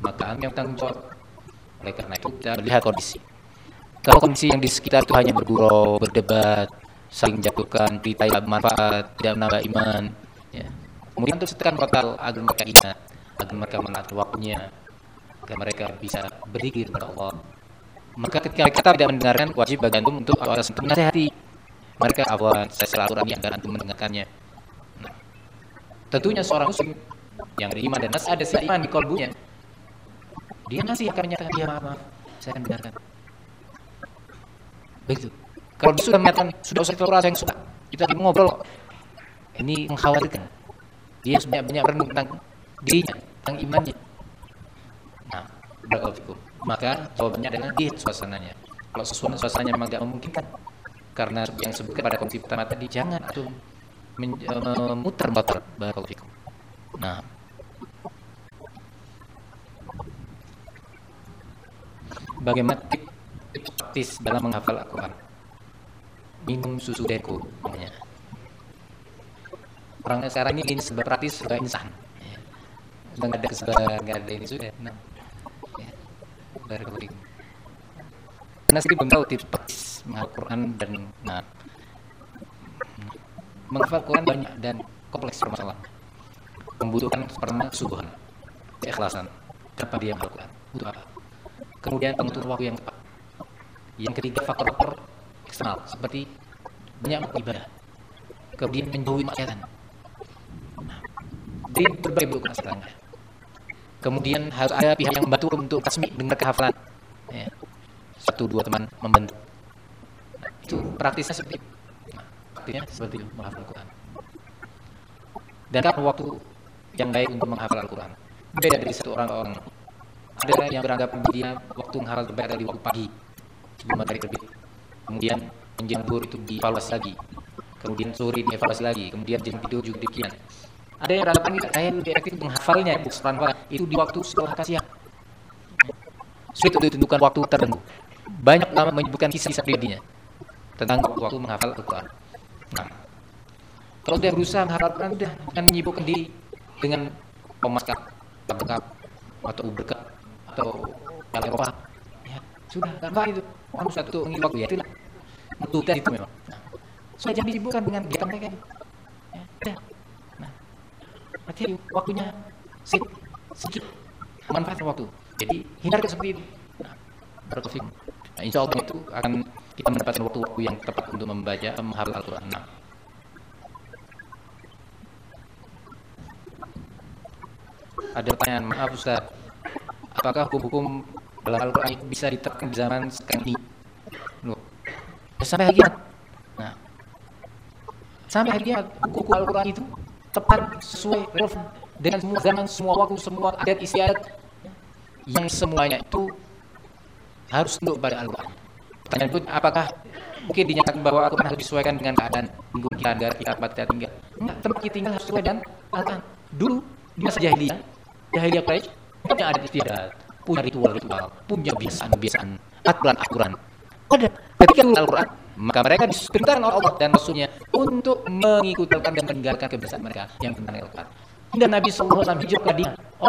maka kami yang tanggung jawab. Oleh karena itu kita melihat kondisi. Kalau kondisi yang di sekitar itu hanya bergurau, berdebat, saling jatuhkan berita yang bermanfaat, tidak menambah iman, ya. Kemudian untuk setekan bakal agar mereka ingat, agar mereka mengatur waktunya, agar mereka bisa berzikir kepada Allah. Maka ketika mereka tidak mendengarkan, wajib bagi antum untuk menasihati mereka, afwan, saya salah aturan agar antum mendengarkannya. Nah, tentunya seorang muslim yang beriman dan masih ada iman di kalbunya, dia masih akan menyatakan, ya maaf, saya akan dengarkan. Begitu. Kalau dia sudah menyatakan, sudah usah terlalu saya yang suka, kita ngobrol, ini mengkhawatirkan. Dia sudah banyak merenung tentang dirinya, tentang imannya. Nah, barakallahu. Maka jawabannya adalah lihat suasananya. Kalau suasananya memang tidak memungkinkan, karena yang sebutkan pada konsep pertama tadi, jangan tuh memutar-mutar, barakallahu. Nah, bagaimana tips praktis dalam menghafal Al-Quran? Minum susu deku namanya. Orang sekarang ini sebab praktis sudah insan. Sudah nggak ada ini sudah. Nah, ya. Barakallahu. Karena saya belum tahu tips praktis menghafal Quran dan menghafal Quran banyak dan kompleks permasalahan. Membutuhkan pertama kesubuhan, keikhlasan. Kenapa dia menghafal Quran? Butuh apa? Kemudian pengukur waktu yang tepat. Yang ketiga, faktor-faktor eksternal seperti banyak ibadah. Kemudian menjauhi maksiatan. Dari berbagai bentuk maksiatan. Kemudian harus ada pihak yang membantu untuk tasmi dengan kehafalan. Ya. 1-2 teman membantu. Nah, itu praktisnya seperti itu. Praktisnya seperti itu menghafal Al-Quran. Dan kapan waktu yang baik untuk menghafal Al-Quran? Beda dari satu orang ke orang. Ada yang beranggap dia waktu menghafal terbaik adalah di waktu pagi sebelum matahari terbit. Kemudian menjelang zuhur itu dievaluasi lagi. Kemudian sore dievaluasi lagi. Kemudian jam tidur juga demikian. Ada yang beranggapan saya lebih efektif menghafalnya itu di waktu setelah siang. Sulit untuk ditentukan waktu tertentu. Banyak ulama menyebutkan kisah pribadinya tentang waktu menghafal Al-Quran. Nah, kalau dia berusaha menghafal Al-Quran, sudah akan menyibukkan diri dengan pemaskap, tabekap, atau uberkap, atau Eropa, ya sudah gampang itu. Kamu satu mengisi waktu, ya itulah menentukan itu memang. Nah, so jangan disibukkan dengan kegiatan mereka itu. Ya, udah. Nah, berarti waktunya sedikit manfaat waktu. Jadi hindarkan seperti itu. Nah, barakallahu. Nah, insya Allah itu akan kita mendapatkan waktu-waktu yang tepat untuk membaca menghafal Al-Quran. Nah, ada pertanyaan, maaf Ustaz, apakah hukum dalam Al-Quran itu bisa diterapkan di zaman sekarang ini? Loh, sampai hari kiamat. Nah, sampai hari kiamat hukum Al-Quran itu tepat sesuai relevan dengan semua zaman, semua waktu, semua adat istiadat, yang semuanya itu harus tunduk pada Al-Quran. Pertanyaan itu, apakah mungkin dinyatakan bahwa Al-Quran harus disesuaikan dengan keadaan lingkungan kita, negara kita, tempat kita tinggal? Enggak, tempat kita tinggal harus sesuai dengan Al-Quran. Dulu di masa jahiliyah Quraisy punya adat istiadat, punya ritual-ritual, punya kebiasaan-kebiasaan, aturan-aturan. Ada ketika Al-Quran, maka mereka diperintahkan oleh Allah dan Rasulnya untuk mengikuti dan meninggalkan kebiasaan mereka yang tentang Al-Quran. Dan Nabi SAW hijrah ke Madinah.